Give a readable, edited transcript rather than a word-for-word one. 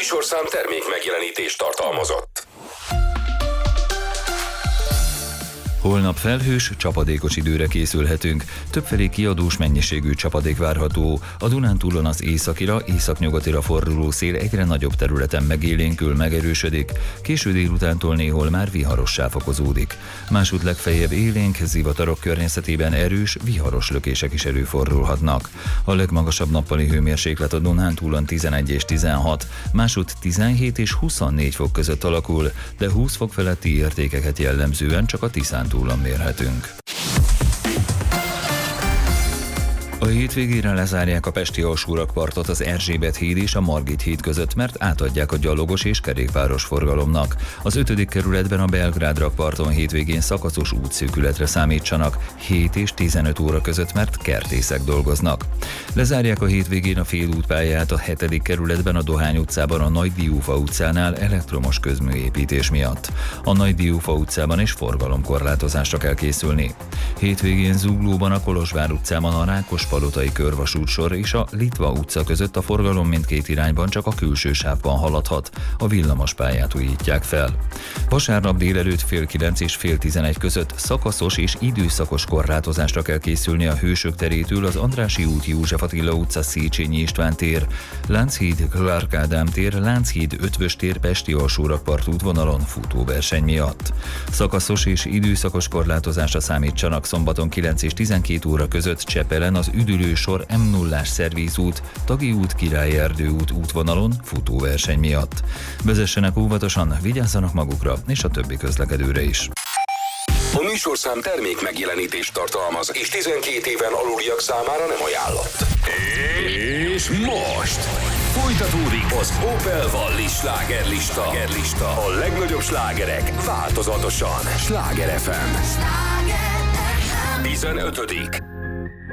műsorszám termék megjelenítést tartalmazott. Holnap felhős, csapadékos időre készülhetünk. Többfelé kiadós mennyiségű csapadék várható. A Dunántúlon az északira, északnyugatira forduló szél egyre nagyobb területen megélénkül, megerősödik. Késő délutántól néhol már viharossá fokozódik. Másút legfeljebb élénk, zivatarok környezetében erős, viharos lökések is előfordulhatnak. A legmagasabb nappali hőmérséklet a Dunántúlon 11 és 16, másút 17 és 24 fok között alakul, de 20 fok feletti értékeket jellemzően csak a Tiszántúlon mérhetünk. A hétvégére lezárják a pesti alsórakpartot az Erzsébet híd és a Margit híd között, mert átadják a gyalogos és kerékpáros forgalomnak. Az 5. kerületben a Belgrád rakparton hétvégén szakaszos útszűkületre számítsanak 7 és 15 óra között, mert kertészek dolgoznak. Lezárják a hétvégén a félútpályát a 7. kerületben a Dohány utcában a Nagy Diófa utcánál elektromos közműépítés miatt. A Nagy Diófa utcában is forgalomkorlátozásra kell készülni. Hétvégén Zuglóban a Kolozsvár utcában a Rákospalotai körvasútsor és a Litva utca között a forgalom mindkét irányban csak a külső sávban haladhat, a villamospályát újítják fel. Vasárnap délelőtt fél 9 és fél 11 között szakaszos és időszakos korlátozásra kell készülni a Hősök terétől az Andrássy út, József Attila utca, Széchenyi István tér, Lánchíd, Clark Ádám tér, Lánchíd, Ötvös tér, Pesti alsórakpart útvonalon futóverseny miatt. Szakaszos és időszakos korlátozásra számítsanak szombaton 9 és 12 óra között Csepelen az üdülősor M0-ás szervízút, Tagi út, Királyi Erdő út útvonalon futóverseny miatt. Vezessenek óvatosan, vigyázzanak magukra és a többi közlekedőre is. A műsorszám termék megjelenítést tartalmaz, és 12 éven aluliak számára nem ajánlott. És most folytatódik az Opel Wallis slágerlista. A legnagyobb slágerek változatosan. Sláger FM 15.